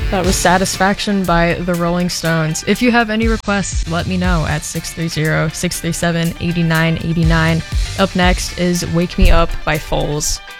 That was Satisfaction by the Rolling Stones. If you have any requests, let me know at 630-637-8989. Up next is Wake Me Up by Foals.